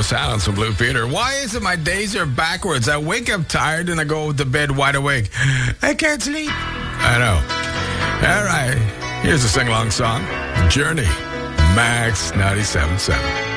Silence from Blue Peter. Why is it my days are backwards? I wake up tired and I go to bed wide awake. I can't sleep. I know. All right. Here's a sing-along song. Journey. Max 97.7.